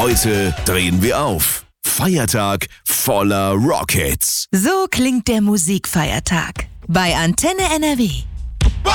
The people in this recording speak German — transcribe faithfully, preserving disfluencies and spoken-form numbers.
Heute drehen wir auf. Feiertag voller Rockhits. So klingt der Musikfeiertag bei Antenne N R W.